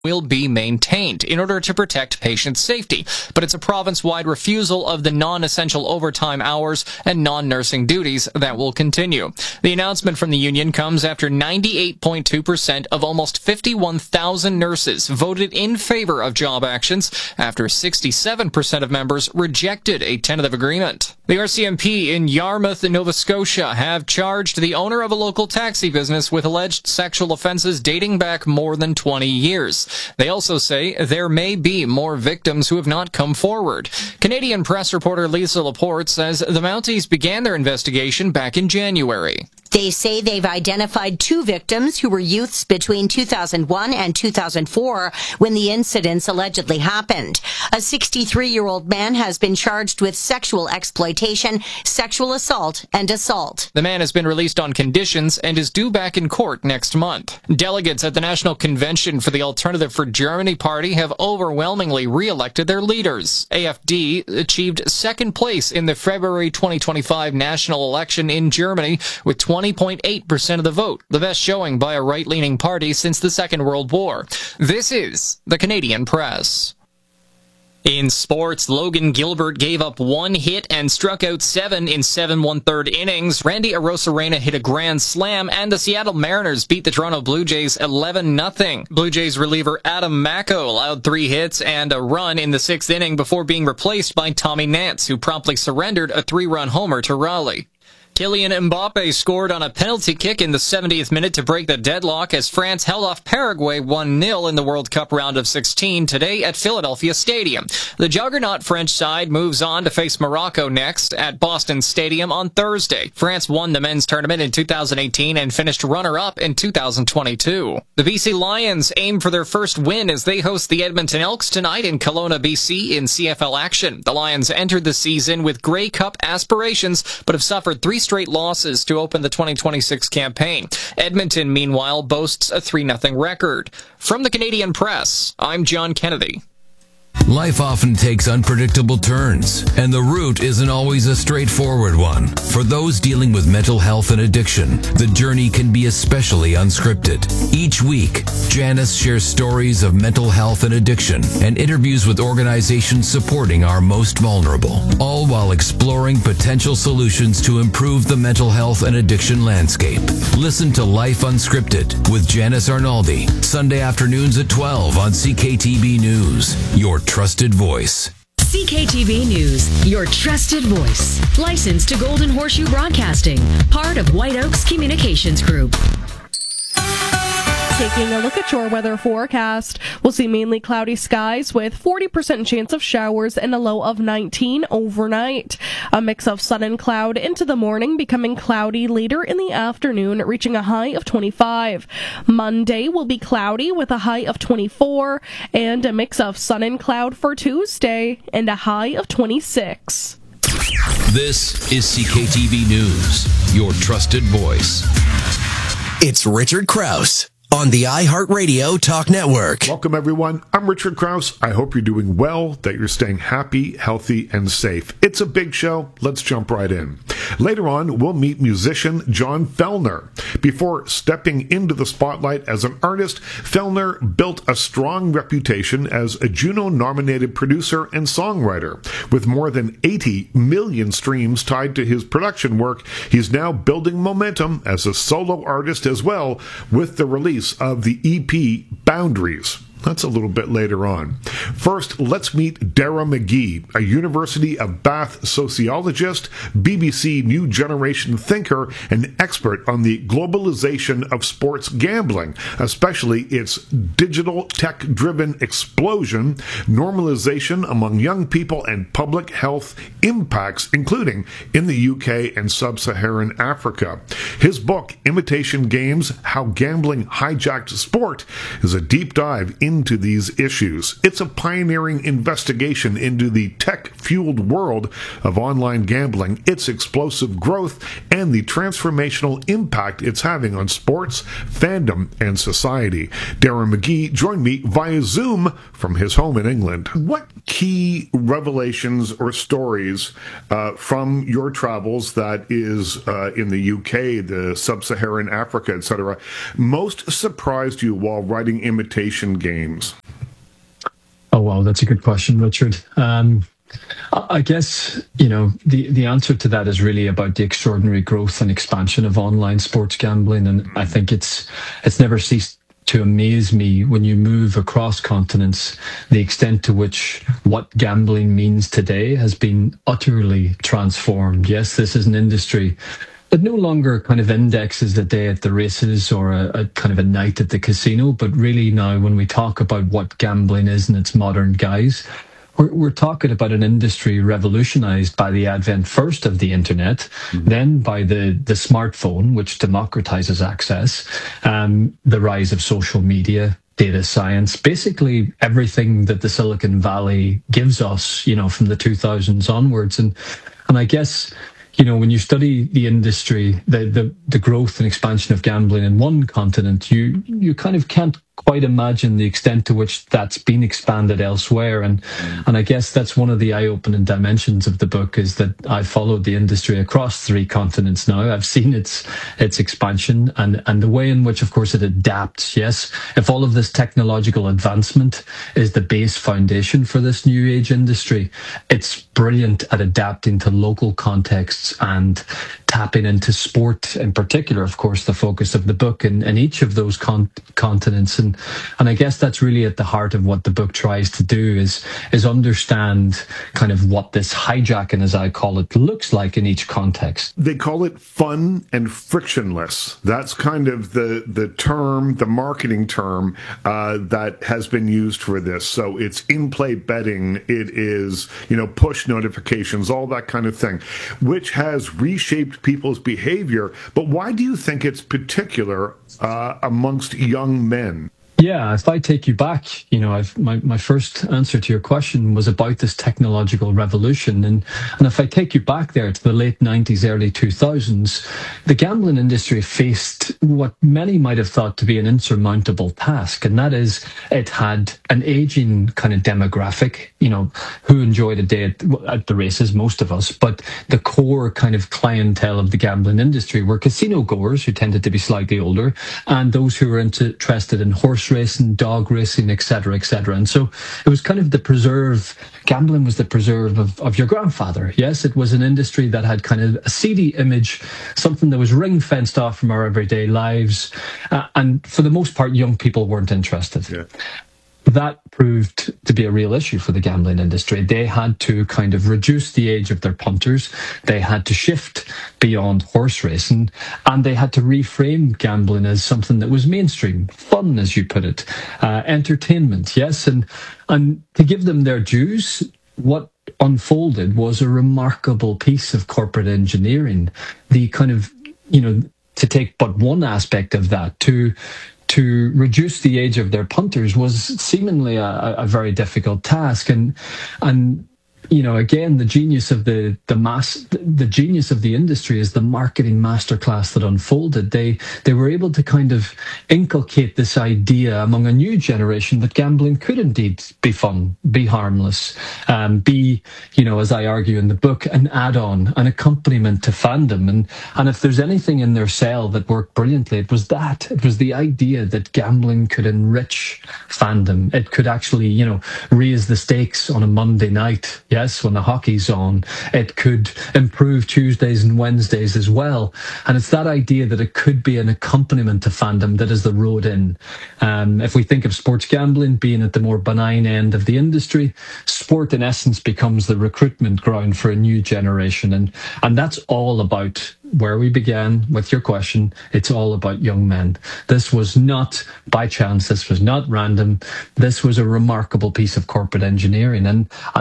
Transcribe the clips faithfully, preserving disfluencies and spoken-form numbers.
will be maintained in order to protect patient safety, but it's a province-wide refusal of the non-essential overtime hours and non-nursing duties that will continue. The announcement from the union comes after ninety-eight point two percent of almost fifty-one thousand nurses voted in favor of job actions after sixty-seven percent of members rejected a tentative agreement. The R C M P in Yarmouth, Nova Scotia have charged the owner of a local taxi business with alleged sexual offenses dating back more than twenty years. They also say there may be more victims who have not come forward. Canadian press reporter Lisa Laporte says the Mounties began their investigation back in January. They say they've identified two victims who were youths between two thousand one and two thousand four when the incidents allegedly happened. A sixty-three-year-old man has been charged with sexual exploitation, sexual assault, and assault. The man has been released on conditions and is due back in court next month. Delegates at the National Convention for the Alternative for Germany party have overwhelmingly re-elected their leaders. A F D achieved second place in the February twenty twenty-five national election in Germany with twenty point eight percent of the vote, the best showing by a right-leaning party since the Second World War. This is the Canadian Press. In sports, Logan Gilbert gave up one hit and struck out seven in seven one-third innings. Randy Arozarena hit a grand slam, and the Seattle Mariners beat the Toronto Blue Jays eleven nothing. Blue Jays reliever Adam Macko allowed three hits and a run in the sixth inning before being replaced by Tommy Nance, who promptly surrendered a three-run homer to Raleigh. Kylian Mbappe scored on a penalty kick in the seventieth minute to break the deadlock as France held off Paraguay one nil in the World Cup round of sixteen today at Philadelphia Stadium. The juggernaut French side moves on to face Morocco next at Boston Stadium on Thursday. France won the men's tournament in two thousand eighteen and finished runner-up in two thousand twenty-two. The B C Lions aim for their first win as they host the Edmonton Elks tonight in Kelowna, B C in C F L action. The Lions entered the season with Grey Cup aspirations, but have suffered three straight losses to open the twenty twenty-six campaign. Edmonton, meanwhile, boasts a three nothing record. From the Canadian Press, I'm John Kennedy. Life often takes unpredictable turns, and the route isn't always a straightforward one. For those dealing with mental health and addiction, the journey can be especially unscripted. Each week, Janice shares stories of mental health and addiction and interviews with organizations supporting our most vulnerable, all while exploring potential solutions to improve the mental health and addiction landscape. Listen to Life Unscripted with Janice Arnaldi, Sunday afternoons at twelve on C K T B News, your trusted voice. C K T V News, your trusted voice. Licensed to Golden Horseshoe Broadcasting, part of White Oaks Communications Group. Taking a look at your weather forecast, we'll see mainly cloudy skies with forty percent chance of showers and a low of nineteen overnight. A mix of sun and cloud into the morning, becoming cloudy later in the afternoon, reaching a high of twenty-five. Monday will be cloudy with a high of twenty-four, and a mix of sun and cloud for Tuesday, and a high of twenty-six. This is C K T V News, your trusted voice. It's Richard Krause on the iHeartRadio Talk Network. Welcome, everyone. I'm Richard Krause. I hope you're doing well, that you're staying happy, healthy, and safe. It's a big show. Let's jump right in. Later on, we'll meet musician John Fellner. Before stepping into the spotlight as an artist, Fellner built a strong reputation as a Juno-nominated producer and songwriter. With more than eighty million streams tied to his production work, he's now building momentum as a solo artist as well, with the release of the E P Boundaries. That's a little bit later on. First, let's meet Dara McGee, a University of Bath sociologist, B B C New Generation thinker, and expert on the globalization of sports gambling, especially its digital tech-driven explosion, normalization among young people, and public health impacts, including in the U K and sub-Saharan Africa. His book, Imitation Games: How Gambling Hijacked Sport, is a deep dive into into these issues. It's a pioneering investigation into the tech-fueled world of online gambling, its explosive growth, and the transformational impact it's having on sports, fandom, and society. Dara McGee joined me via Zoom from his home in England. What key revelations or stories uh, from your travels, that is uh, in the U K, the sub-Saharan Africa, et cetera, most surprised you while writing Imitation Games? Oh, wow, that's a good question, Richard. Um, I guess, you know, the, the answer to that is really about the extraordinary growth and expansion of online sports gambling. And I think it's it's never ceased to amaze me when you move across continents, the extent to which what gambling means today has been utterly transformed. Yes, this is an industry that no longer kind of indexes a day at the races or a, a kind of a night at the casino, but really now when we talk about what gambling is in its modern guise, We're, we're talking about an industry revolutionized by the advent first of the internet, mm-hmm. then by the, the smartphone, which democratizes access, um, the rise of social media, data science, basically everything that the Silicon Valley gives us, you know, from the two thousands onwards. And, and I guess, you know, when you study the industry, the, the, the growth and expansion of gambling in one continent, you, you kind of can't quite imagine the extent to which that's been expanded elsewhere. And mm. and I guess that's one of the eye-opening dimensions of the book, is that I followed the industry across three continents now. I've seen its its expansion and, and the way in which, of course, it adapts. Yes, if all of this technological advancement is the base foundation for this new age industry, it's brilliant at adapting to local contexts and tapping into sport in particular, of course, the focus of the book in, in each of those con- continents. And and I guess that's really at the heart of what the book tries to do, is is understand kind of what this hijacking, as I call it, looks like in each context. They call it fun and frictionless. That's kind of the, the term, the marketing term uh, that has been used for this. So it's in-play betting, it is, you know, push notifications, all that kind of thing, which has reshaped people's behavior. But why do you think it's particular uh, amongst young men? Yeah, if I take you back, you know, I've, my, my first answer to your question was about this technological revolution. And, and if I take you back there to the late nineties, early two thousands, the gambling industry faced what many might have thought to be an insurmountable task. And that is, it had an aging kind of demographic, you know, who enjoyed a day at, at the races, most of us. But the core kind of clientele of the gambling industry were casino goers, who tended to be slightly older, and those who were interested in horse racing, dog racing, et cetera, et cetera. And so it was kind of the preserve, gambling was the preserve of, of your grandfather. Yes, it was an industry that had kind of a seedy image, something that was ring fenced off from our everyday lives. Uh, and for the most part, young people weren't interested. Yeah. That proved to be a real issue for the gambling industry. They had to kind of reduce the age of their punters. They had to shift beyond horse racing, and they had to reframe gambling as something that was mainstream, fun, as you put it, uh, entertainment. Yes, and and to give them their dues, what unfolded was a remarkable piece of corporate engineering. The kind of, you know, to take but one aspect of that, to to reduce the age of their punters was seemingly a, a very difficult task. And, and, you know, again, the genius of the, the mass, the genius of the industry is the marketing masterclass that unfolded. They, they were able to kind of inculcate this idea among a new generation that gambling could indeed be fun, be harmless, um, be, you know, as I argue in the book, an add-on, an accompaniment to fandom. And, and if there's anything in their cell that worked brilliantly, it was that. It was the idea that gambling could enrich fandom. It could actually, you know, raise the stakes on a Monday night. Yes, when the hockey's on. It could improve Tuesdays and Wednesdays as well. And it's that idea that it could be an accompaniment to fandom that is the road in. Um, if we think of sports gambling being at the more benign end of the industry, sport in essence becomes the recruitment ground for a new generation. And, and that's all about where we began with your question. It's all about young men. This was not by chance. This was not random. This was a remarkable piece of corporate engineering. And, and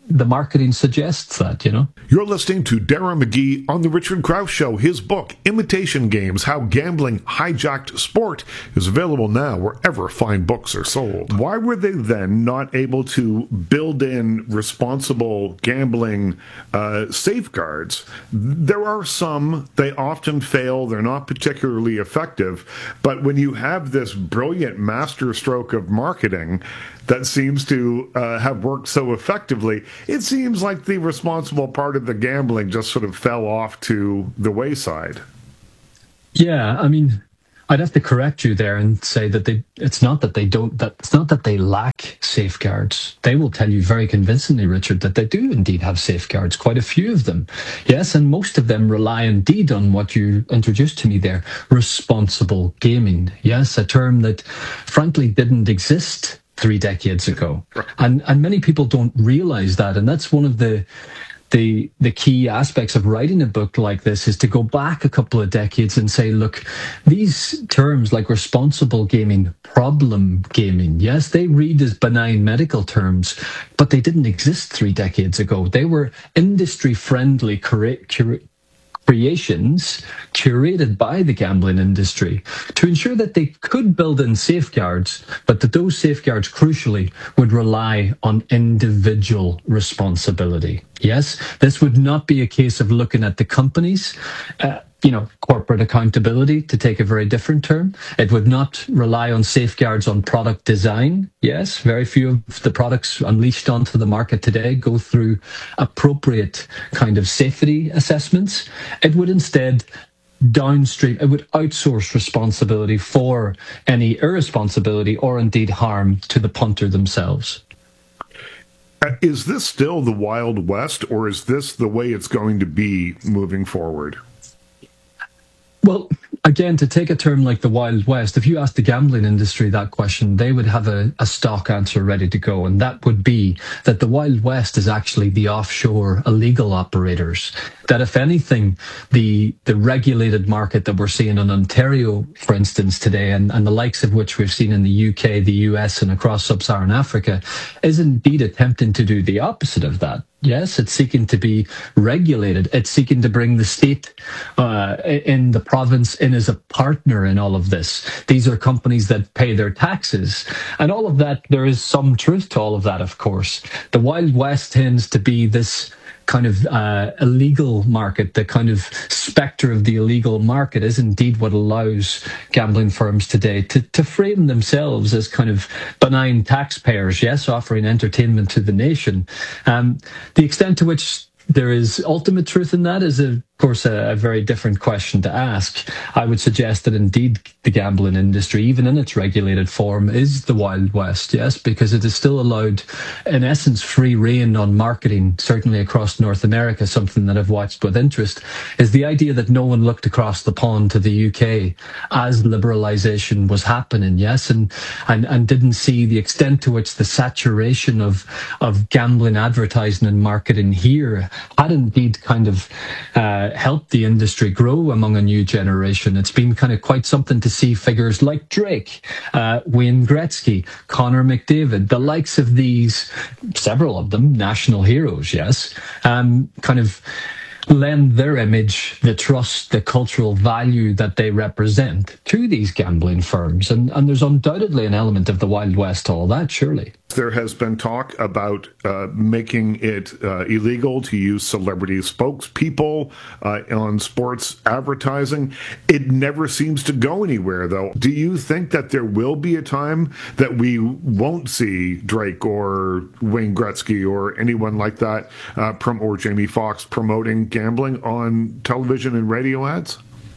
the marketing suggests that, you know. You're listening to Darren McGee on The Richard Krause Show. His book, Imitation Games, How Gambling Hijacked Sport, is available now wherever fine books are sold. Why were they then not able to build in responsible gambling uh, safeguards? There are some. They often fail. They're not particularly effective. But when you have this brilliant masterstroke of marketing that seems to uh, have worked so effectively, it seems like the responsible part of the gambling just sort of fell off to the wayside. Yeah, I mean, I'd have to correct you there and say that they, it's not that they don't, that it's not that they lack safeguards. They will tell you very convincingly, Richard, that they do indeed have safeguards, quite a few of them. Yes, and most of them rely indeed on what you introduced to me there, responsible gaming. Yes, a term that frankly didn't exist three decades ago. And and many people don't realize that. And that's one of the the the key aspects of writing a book like this, is to go back a couple of decades and say, look, these terms like responsible gaming, problem gaming, yes, they read as benign medical terms, but they didn't exist three decades ago. They were industry-friendly cura- cura- creations curated by the gambling industry to ensure that they could build in safeguards, but that those safeguards crucially would rely on individual responsibility. Yes, this would not be a case of looking at the companies, uh, you know, corporate accountability, to take a very different term. It would not rely on safeguards on product design. Yes, very few of the products unleashed onto the market today go through appropriate kind of safety assessments. It would instead downstream, it would outsource responsibility for any irresponsibility or indeed harm to the punter themselves. Is this still the Wild West, or is this the way it's going to be moving forward? Well, again, to take a term like the Wild West, if you ask the gambling industry that question, they would have a, a stock answer ready to go. And that would be that the Wild West is actually the offshore illegal operators. That if anything, the the regulated market that we're seeing in Ontario, for instance, today, and, and the likes of which we've seen in the U K, the U S, and across sub-Saharan Africa, is indeed attempting to do the opposite of that. Yes, it's seeking to be regulated. It's seeking to bring the state uh, in the province in as a partner in all of this. These are companies that pay their taxes. And all of that, there is some truth to all of that, of course. The Wild West tends to be this kind of uh, illegal market. The kind of spectre of the illegal market is indeed what allows gambling firms today to, to frame themselves as kind of benign taxpayers, yes, offering entertainment to the nation. Um, the extent to which there is ultimate truth in that is, of course, a, a very different question to ask. I would suggest that indeed the gambling industry, even in its regulated form, is the Wild West, yes, because it is still allowed, in essence, free rein on marketing, certainly across North America. Something that I've watched with interest is the idea that no one looked across the pond to the U K as liberalisation was happening, yes, and, and and didn't see the extent to which the saturation of, of gambling advertising and marketing here had indeed kind of uh, helped the industry grow among a new generation. It's been kind of quite something to see figures like Drake, uh, Wayne Gretzky, Connor McDavid, the likes of these, several of them, national heroes, yes, um, kind of lend their image, the trust, the cultural value that they represent to these gambling firms. And, and there's undoubtedly an element of the Wild West to all that, surely. There has been talk about uh, making it uh, illegal to use celebrity spokespeople uh, on sports advertising. It never seems to go anywhere, though. Do you think that there will be a time that we won't see Drake or Wayne Gretzky or anyone like that, uh, prom- or Jamie Foxx promoting gambling on television and radio ads?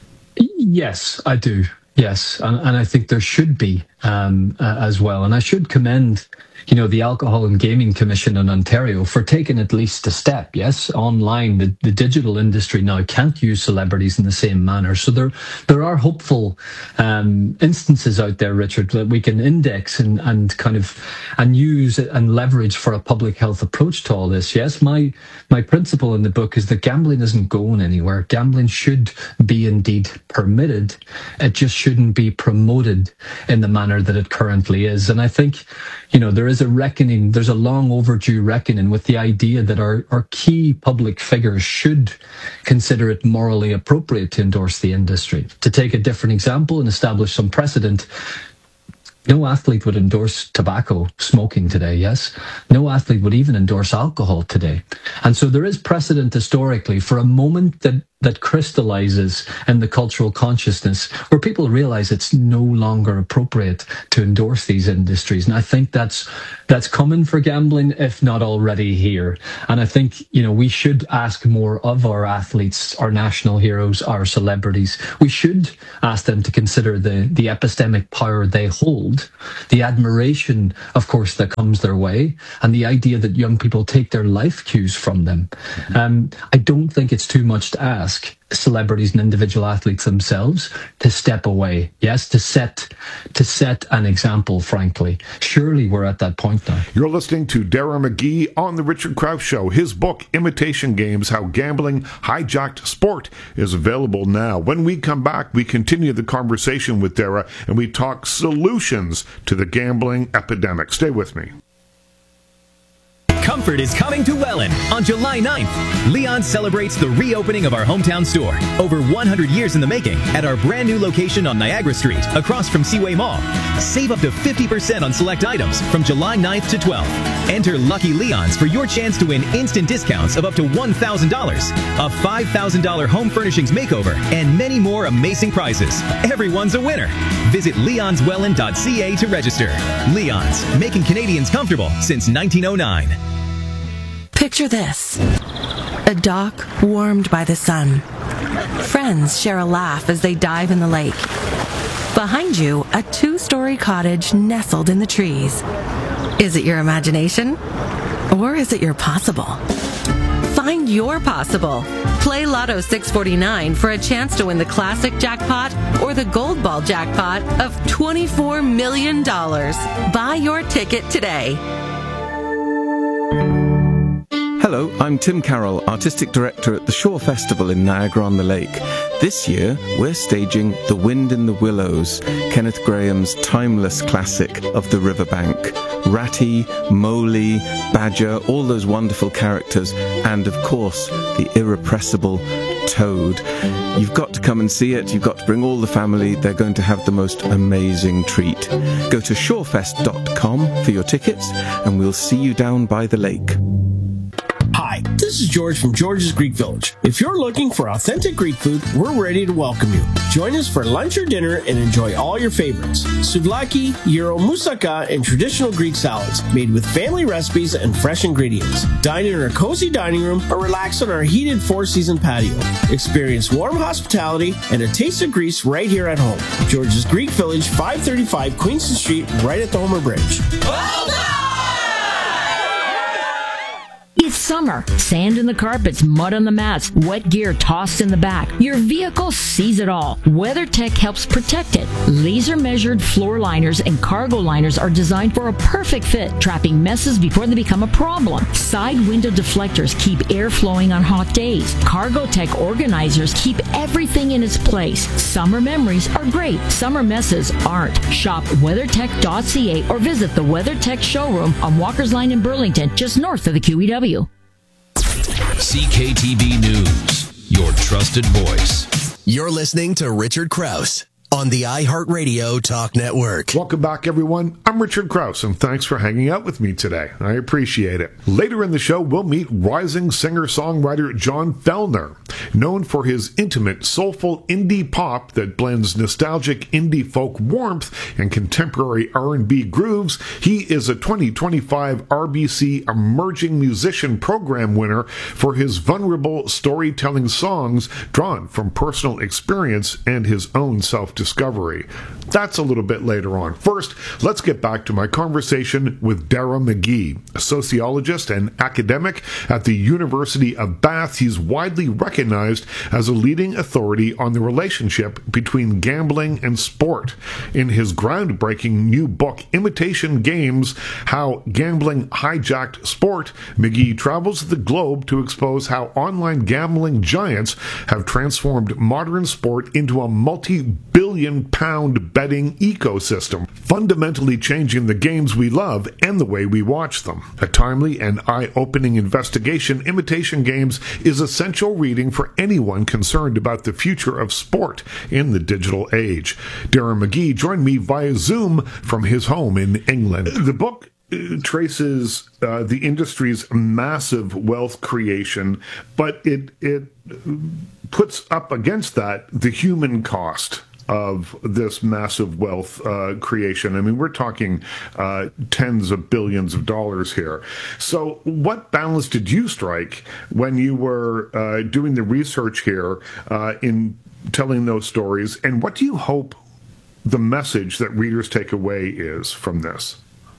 Yes, I do. Yes, and, and I think there should be um, uh, as well. And I should commend, you know, the Alcohol and Gaming Commission in Ontario for taking at least a step. Yes, online, the, the digital industry now can't use celebrities in the same manner. So there there are hopeful um, instances out there, Richard, that we can index and, and kind of and use and leverage for a public health approach to all this. Yes, my my principle in the book is that gambling isn't going anywhere. Gambling should be indeed permitted. It just shouldn't be promoted in the manner manner that it currently is. And I think, you know, there is a reckoning, there's a long overdue reckoning with the idea that our, our key public figures should consider it morally appropriate to endorse the industry. To take a different example and establish some precedent, no athlete would endorse tobacco smoking today, yes? No athlete would even endorse alcohol today. And so there is precedent historically for a moment that, that crystallizes in the cultural consciousness where people realize it's no longer appropriate to endorse these industries. And I think that's that's coming for gambling, if not already here. And I think, you know, we should ask more of our athletes, our national heroes, our celebrities. We should ask them to consider the, the epistemic power they hold, the admiration, of course, that comes their way, and the idea that young people take their life cues from them. Um, I don't think it's too much to ask celebrities and individual athletes themselves to step away. Yes, to set to set an example, frankly. Surely we're at that point now. You're listening to Dara McGee on The Richard Krause Show. His book, Imitation Games, How Gambling Hijacked Sport, is available now. When we come back, we continue the conversation with Dara and we talk solutions to the gambling epidemic. Stay with me. Comfort is coming to Welland on July ninth. Leon celebrates the reopening of our hometown store, over one hundred years in the making, at our brand new location on Niagara Street, across from Seaway Mall. Save up to fifty percent on select items from July ninth to twelfth. Enter Lucky Leons for your chance to win instant discounts of up to one thousand dollars, a five thousand dollars home furnishings makeover, and many more amazing prizes. Everyone's a winner. Visit leons welland dot c a to register. Leon's, making Canadians comfortable since nineteen oh nine. Picture this. A dock warmed by the sun. Friends share a laugh as they dive in the lake. Behind you, a two-story cottage nestled in the trees. Is it your imagination? Or is it your possible? Find your possible. Play Lotto six forty-nine for a chance to win the classic jackpot or the gold ball jackpot of twenty-four million dollars. Buy your ticket today. Hello, I'm Tim Carroll, Artistic Director at the Shore Festival in Niagara-on-the-Lake. This year, we're staging The Wind in the Willows, Kenneth Grahame's timeless classic of the riverbank. Ratty, Mowgli, Badger, all those wonderful characters, and of course, the irrepressible Toad. You've got to come and see it. You've got to bring all the family. They're going to have the most amazing treat. Go to shorefest dot com for your tickets, and we'll see you down by the lake. Hi, this is George from George's Greek Village. If you're looking for authentic Greek food, we're ready to welcome you. Join us for lunch or dinner and enjoy all your favorites. Souvlaki, gyro, moussaka, and traditional Greek salads made with family recipes and fresh ingredients. Dine in our cozy dining room or relax on our heated four-season patio. Experience warm hospitality and a taste of Greece right here at home. George's Greek Village, five thirty-five Queenston Street, right at the Homer Bridge. Well done! It's summer. Sand in the carpets, mud on the mats, wet gear tossed in the back. Your vehicle sees it all. WeatherTech helps protect it. Laser-measured floor liners and cargo liners are designed for a perfect fit, trapping messes before they become a problem. Side window deflectors keep air flowing on hot days. CargoTech organizers keep everything in its place. Summer memories are great. Summer messes aren't. Shop weathertech dot c a or visit the WeatherTech showroom on Walker's Line in Burlington, just north of the Q E W. C K T V News, your trusted voice. You're listening to Richard Krause on the iHeartRadio Talk Network. Welcome back, everyone. I'm Richard Krause, and thanks for hanging out with me today. I appreciate it. Later in the show, we'll meet rising singer-songwriter John Fellner. Known for his intimate, soulful indie pop that blends nostalgic indie folk warmth and contemporary R and B grooves, he is a twenty twenty-five R B C Emerging Musician Program winner for his vulnerable storytelling songs drawn from personal experience and his own self-discovery. That's a little bit later on. First, let's get back to my conversation with Dara McGee, a sociologist and academic at the University of Bath. He's widely recognized as a leading authority on the relationship between gambling and sport. In his groundbreaking new book, Imitation Games, How Gambling Hijacked Sport, McGee travels the globe to expose how online gambling giants have transformed modern sport into a multi-billion billion pound betting ecosystem, fundamentally changing the games we love and the way we watch them. A timely and eye-opening investigation, Imitation Games is essential reading for anyone concerned about the future of sport in the digital age. Darren McGee joined me via Zoom from his home in England. The book traces uh, the industry's massive wealth creation, but it it puts up against that the human cost of this massive wealth uh, creation. I mean, we're talking uh, tens of billions of dollars here. So what balance did you strike when you were uh, doing the research here uh, in telling those stories, and what do you hope the message that readers take away is from this?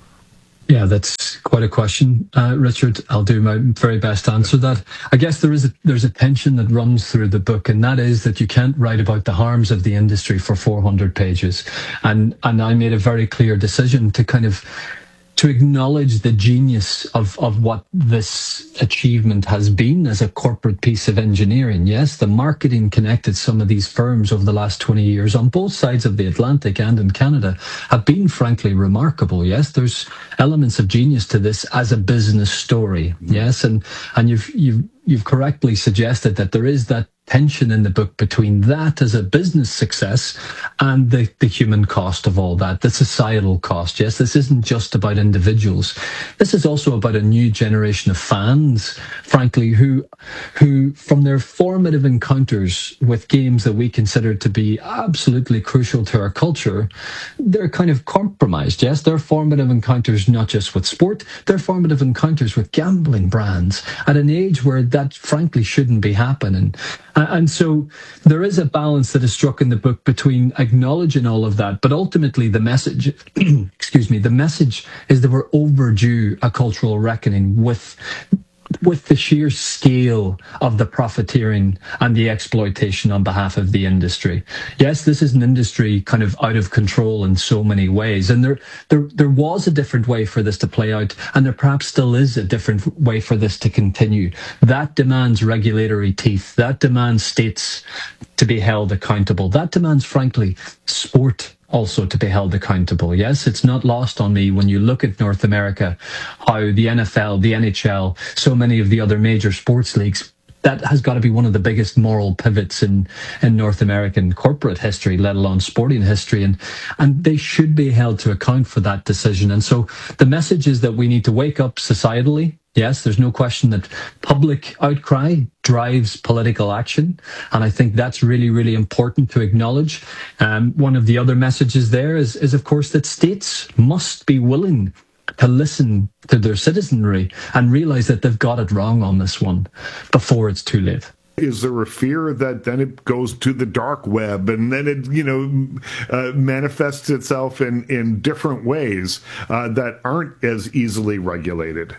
Yeah, that's quite a question, uh, Richard. I'll do my very best to answer that. I guess there is a, there's a tension that runs through the book, and that is that you can't write about the harms of the industry for four hundred pages. And and I made a very clear decision to kind of to acknowledge the genius of, of what this achievement has been as a corporate piece of engineering. Yes, the marketing connected some of these firms over the last twenty years on both sides of the Atlantic and in Canada have been frankly remarkable. Yes, there's elements of genius to this as a business story. Yes, and, and you've, you've, you've correctly suggested that there is that tension in the book between that as a business success and the, the human cost of all that, the societal cost. Yes, this isn't just about individuals. This is also about a new generation of fans, frankly, who, who from their formative encounters with games that we consider to be absolutely crucial to our culture, they're kind of compromised. Yes, they're formative encounters not just with sport, they're formative encounters with gambling brands at an age where that frankly shouldn't be happening. And so there is a balance that is struck in the book between acknowledging all of that, but ultimately the message, excuse me, the message is that we're overdue a cultural reckoning with with the sheer scale of the profiteering and the exploitation on behalf of the industry. Yes, this is an industry kind of out of control in so many ways. And there, there, there was a different way for this to play out, and there perhaps still is a different way for this to continue. That demands regulatory teeth. That demands states to be held accountable. That demands, frankly, sport also to be held accountable. Yes, it's not lost on me when you look at North America, how the N F L, the N H L, so many of the other major sports leagues, that has got to be one of the biggest moral pivots in, in North American corporate history, let alone sporting history. And, and they should be held to account for that decision. And so the message is that we need to wake up societally. Yes, there's no question that public outcry drives political action. And I think that's really, really important to acknowledge. Um, one of the other messages there is, is, of course, that states must be willing to listen to their citizenry and realize that they've got it wrong on this one before it's too late. Is there a fear that then it goes to the dark web and then it, you know, uh, manifests itself in, in different ways uh, that aren't as easily regulated?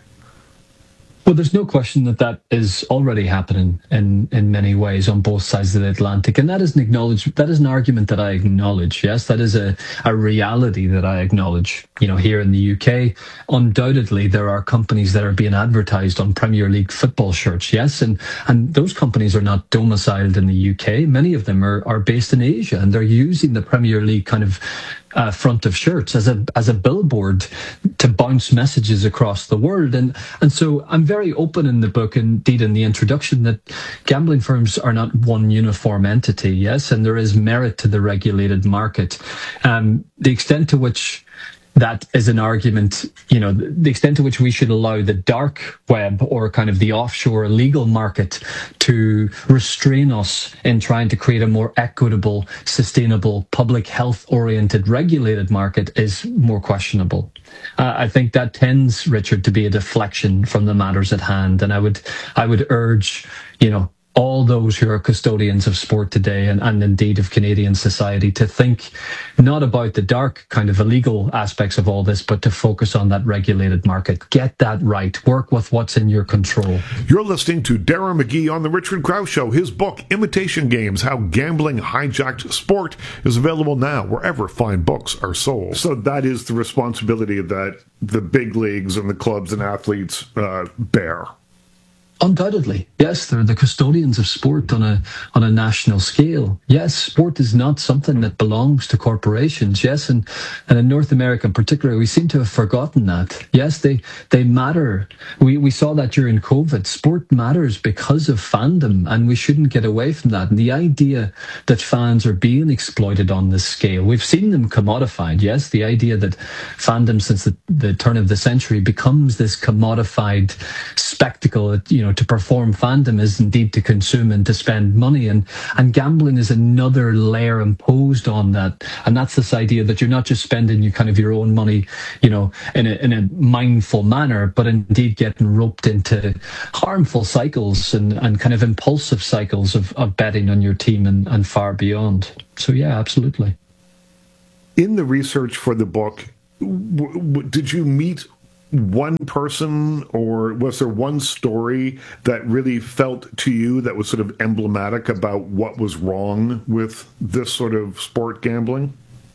Well, there's no question that that is already happening in, in many ways on both sides of the Atlantic. And that is an acknowledge, that is an argument that I acknowledge. Yes, that is a, a reality that I acknowledge. You know, here in the U K, undoubtedly, there are companies that are being advertised on Premier League football shirts. Yes, and, and those companies are not domiciled in the U K. Many of them are, are based in Asia, and they're using the Premier League kind of Uh, front of shirts as a as a billboard to bounce messages across the world. And and so I'm very open in the book, indeed in the introduction, that gambling firms are not one uniform entity, yes, and there is merit to the regulated market. Um, the extent to which that is an argument, you know, the extent to which we should allow the dark web or kind of the offshore illegal market to restrain us in trying to create a more equitable, sustainable, public health oriented regulated market is more questionable. Uh, I think that tends, Richard, to be a deflection from the matters at hand. And I would, I would urge, you know, all those who are custodians of sport today and, and indeed of Canadian society to think not about the dark kind of illegal aspects of all this, but to focus on that regulated market. Get that right. Work with what's in your control. You're listening to Darren McGee on The Richard Krause Show. His book, Imitation Games, How Gambling Hijacked Sport, is available now wherever fine books are sold. So that is the responsibility that the big leagues and the clubs and athletes uh, bear. Undoubtedly, yes, they're the custodians of sport on a on a national scale. Yes, sport is not something that belongs to corporations. Yes, and, and in North America in particular, we seem to have forgotten that. Yes, they they matter. We we saw that during COVID. Sport matters because of fandom, and we shouldn't get away from that. And the idea that fans are being exploited on this scale, we've seen them commodified. Yes, the idea that fandom since the, the turn of the century becomes this commodified spectacle, you know, to perform fandom is indeed to consume and to spend money, and and gambling is another layer imposed on that, and that's this idea that you're not just spending your kind of your own money, you know, in a in a mindful manner, but indeed getting roped into harmful cycles and and kind of impulsive cycles of, of betting on your team and, and far beyond. So yeah, absolutely. In the research for the book, w- w- did you meet one person, or was there one story that really felt to you that was sort of emblematic about what was wrong with this sort of sport gambling?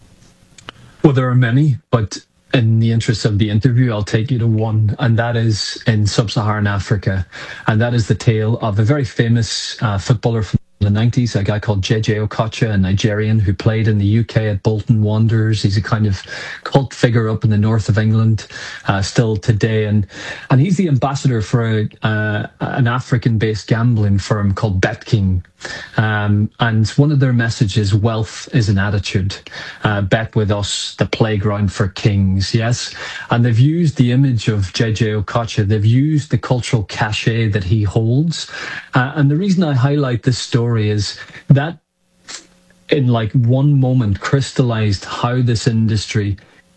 Well, there are many, but in the interest of the interview, I'll take you to one, and that is in sub-Saharan Africa. And that is the tale of a very famous uh, footballer from the nineties, a guy called J J Okocha, a Nigerian who played in the U K at Bolton Wanderers. He's a kind of cult figure up in the north of England uh, still today. And and he's the ambassador for a, uh, an African-based gambling firm called BetKing. Um, and one of their messages, wealth is an attitude. Uh, bet with us, the playground for kings, yes? And they've used the image of J J Okocha. They've used the cultural cachet that he holds. Uh, and the reason I highlight this story is that in like one moment crystallized how this industry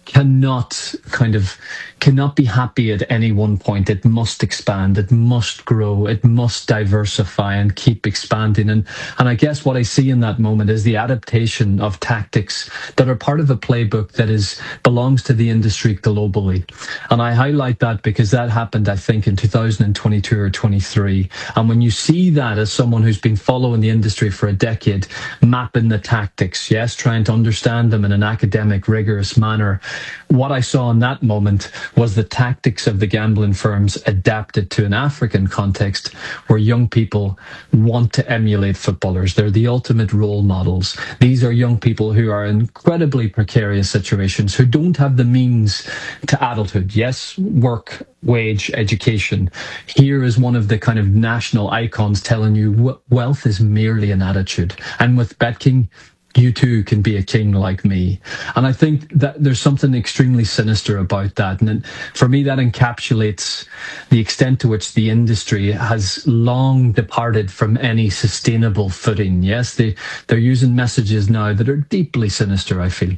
cannot kind of cannot be happy at any one point. It must expand, it must grow, it must diversify and keep expanding. And and I guess what I see in that moment is the adaptation of tactics that are part of a playbook that is belongs to the industry globally. And I highlight that because that happened, I think, in two thousand twenty-two or twenty-three. And when you see that as someone who's been following the industry for a decade, mapping the tactics, yes, trying to understand them in an academic, rigorous manner, what I saw in that moment was the tactics of the gambling firms adapted to an African context where young people want to emulate footballers. They're the ultimate role models. These are young people who are in incredibly precarious situations, who don't have the means to adulthood. Yes, work, wage, education. Here is one of the kind of national icons telling you wealth is merely an attitude. And with BetKing, you too can be a king like me. And I think that there's something extremely sinister about that. And it, for me, that encapsulates the extent to which the industry has long departed from any sustainable footing. Yes, they, they're using messages now that are deeply sinister, I feel.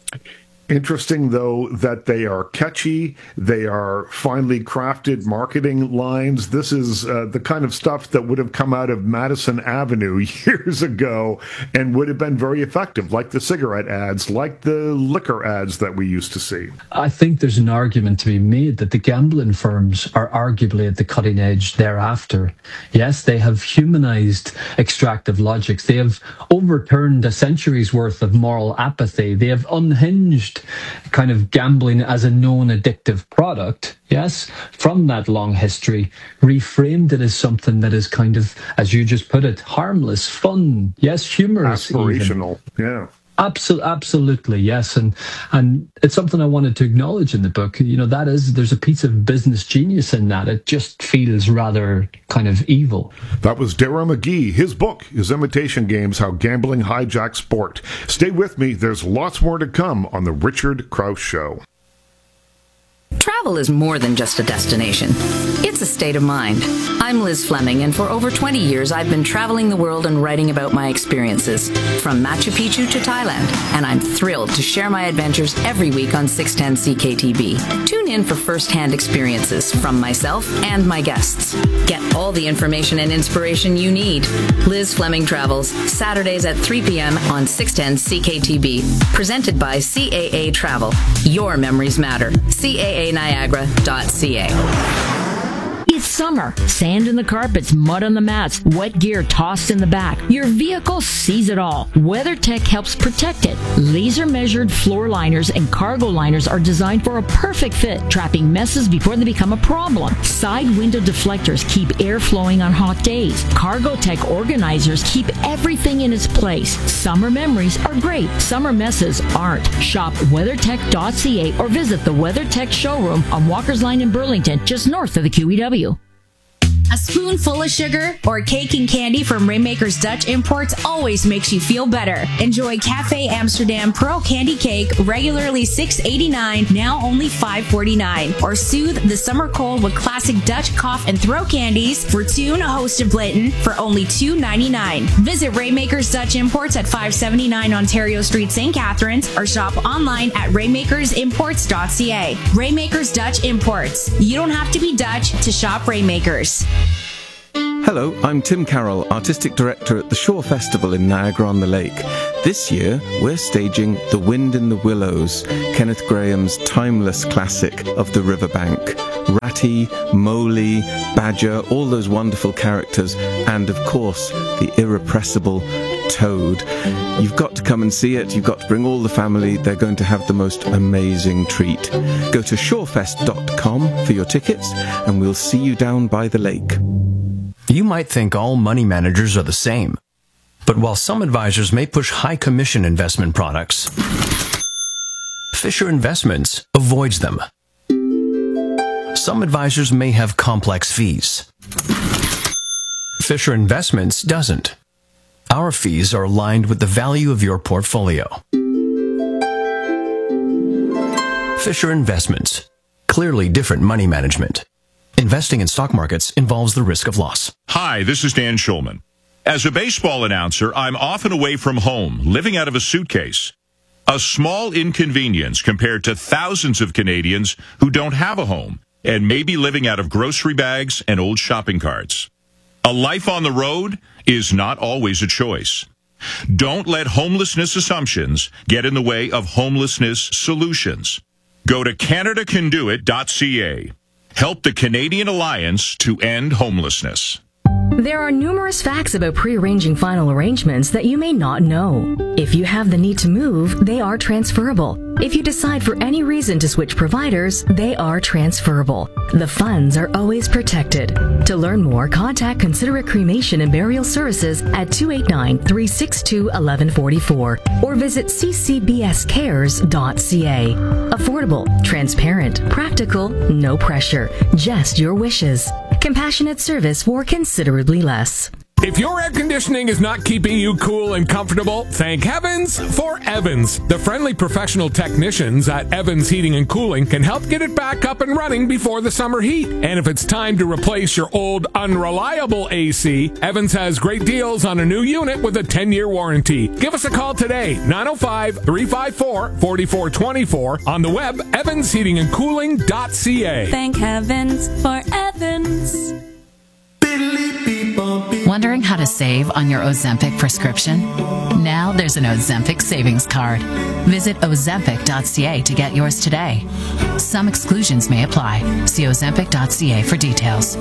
Interesting, though, that they are catchy. They are finely crafted marketing lines. This is uh, the kind of stuff that would have come out of Madison Avenue years ago and would have been very effective, like the cigarette ads, like the liquor ads that we used to see. I think there's an argument to be made that the gambling firms are arguably at the cutting edge thereafter. Yes, they have humanized extractive logics. They have overturned a century's worth of moral apathy. They have unhinged kind of gambling as a known addictive product, yes, from that long history, reframed it as something that is kind of, as you just put it, harmless, fun, yes, humorous. Aspirational, even. Yeah. Absolutely, absolutely, yes, and and it's something I wanted to acknowledge in the book. You know, that is, there's a piece of business genius in that. It just feels rather kind of evil. That was Dara McGee. His book is Imitation Games: How Gambling Hijacked Sport. Stay with me. There's lots more to come on the Richard Crouse Show. Travel is more than just a destination. It's a state of mind. I'm Liz Fleming, and for over twenty years, I've been traveling the world and writing about my experiences, from Machu Picchu to Thailand, and I'm thrilled to share my adventures every week on six ten C K T B. Tune in for first-hand experiences from myself and my guests. Get all the information and inspiration you need. Liz Fleming Travels, Saturdays at three p.m. on six ten C K T B. Presented by C A A Travel. Your memories matter. C A A Niagara dot C A. It's summer. Sand in the carpets, mud on the mats, wet gear tossed in the back. Your vehicle sees it all. WeatherTech helps protect it. Laser-measured floor liners and cargo liners are designed for a perfect fit, trapping messes before they become a problem. Side window deflectors keep air flowing on hot days. Cargotech organizers keep everything in its place. Summer memories are great. Summer messes aren't. Shop weathertech dot c a or visit the WeatherTech showroom on Walker's Line in Burlington, just north of the Q E W. A spoonful of sugar or cake and candy from Rainmaker's Dutch Imports always makes you feel better. Enjoy Cafe Amsterdam Pearl Candy Cake, regularly six eighty-nine, now only five forty-nine. Or soothe the summer cold with classic Dutch cough and throat candies, Fortune Host of Blinton, for only two ninety-nine. Visit Rainmaker's Dutch Imports at five seventy-nine Ontario Street, Saint Catharines, or shop online at rainmakers imports dot c a. Rainmaker's Dutch Imports. You don't have to be Dutch to shop Rainmakers. Hello, I'm Tim Carroll, Artistic Director at the Shore Festival in Niagara-on-the-Lake. This year, we're staging The Wind in the Willows, Kenneth Grahame's timeless classic of the riverbank. Ratty, Moley, Badger, all those wonderful characters, and of course, the irrepressible Toad. You've got to come and see it. You've got to bring all the family. They're going to have the most amazing treat. Go to shorefest dot com for your tickets, and we'll see you down by the lake. You might think all money managers are the same. But while some advisors may push high commission investment products, Fisher Investments avoids them. Some advisors may have complex fees. Fisher Investments doesn't. Our fees are aligned with the value of your portfolio. Fisher Investments. Clearly different money management. Investing in stock markets involves the risk of loss. Hi, this is Dan Schulman. As a baseball announcer, I'm often away from home, living out of a suitcase. A small inconvenience compared to thousands of Canadians who don't have a home and may be living out of grocery bags and old shopping carts. A life on the road is not always a choice. Don't let homelessness assumptions get in the way of homelessness solutions. Go to canada can do it dot c a. Help the Canadian Alliance to end homelessness. There are numerous facts about pre-arranging final arrangements that you may not know. If you have the need to move, they are transferable. If you decide for any reason to switch providers, they are transferable. The funds are always protected. To learn more, contact Considerate Cremation and Burial Services at two eight nine, three six two, one one four four or visit c c b s cares dot c a. Affordable, transparent, practical, no pressure, just your wishes. Compassionate service for considerably less. If your air conditioning is not keeping you cool and comfortable, thank heavens for Evans. The friendly professional technicians at Evans Heating and Cooling can help get it back up and running before the summer heat. And if it's time to replace your old unreliable A C, Evans has great deals on a new unit with a ten-year warranty. Give us a call today, nine oh five, three five four, four four two four, on the web, evans heating and cooling dot c a. Thank heavens for Evans. Wondering how to save on your Ozempic prescription? Now there's an Ozempic savings card. Visit ozempic dot c a to get yours today. Some exclusions may apply. See ozempic dot c a for details.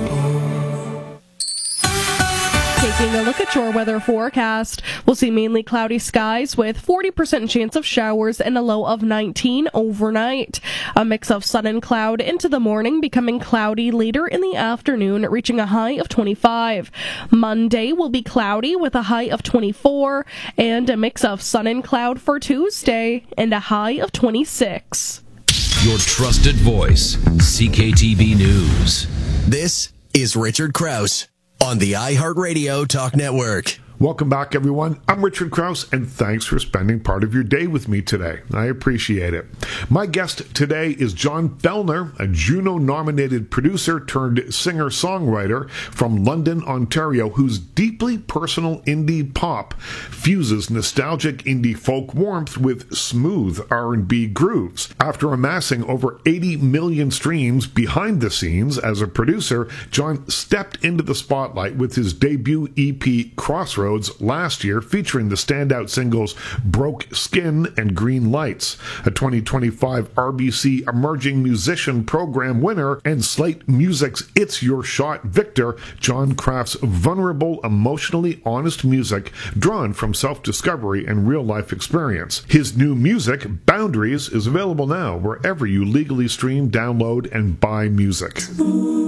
Taking a look at your weather forecast, we'll see mainly cloudy skies with forty percent chance of showers and a low of nineteen overnight. A mix of sun and cloud into the morning, becoming cloudy later in the afternoon, reaching a high of twenty-five. Monday will be cloudy with a high of twenty-four, and a mix of sun and cloud for Tuesday, and a high of twenty-six. Your trusted voice, C K T B News. This is Richard Krause on the iHeartRadio Talk Network. Welcome back, everyone. I'm Richard Krause, and thanks for spending part of your day with me today. I appreciate it. My guest today is John Fellner, a Juno-nominated producer turned singer-songwriter from London, Ontario, whose deeply personal indie pop fuses nostalgic indie folk warmth with smooth R and B grooves. After amassing over eighty million streams behind the scenes as a producer, John stepped into the spotlight with his debut E P, Crossroads, Crossroads last year, featuring the standout singles Broke Skin and Green Lights. A twenty twenty-five R B C Emerging Musician Program winner and Slate Music's It's Your Shot victor, John Craft's vulnerable, emotionally honest music drawn from self-discovery and real-life experience. His new music, Boundaries, is available now wherever you legally stream, download, and buy music.